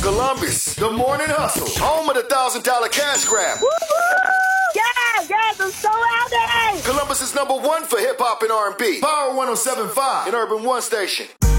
Columbus, the morning hustle, home of the $1,000 cash grab. Yes, I'm so happy. Columbus is #1 for hip hop and R&B. Power 107.5 and Urban One Station.